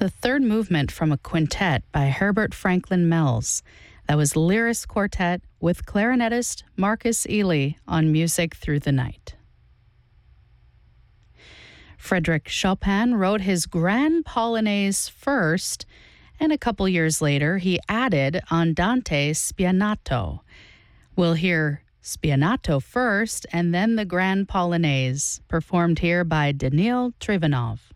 the third movement from a quintet by Herbert Franklin Mells. That was Lyris Quartet with clarinetist Marcus Ely on Music Through the Night. Frédéric Chopin wrote his Grand Polonaise first, and a couple years later he added Andante Spianato. We'll hear Spianato first, and then the Grand Polonaise, performed here by Danil Trivanov.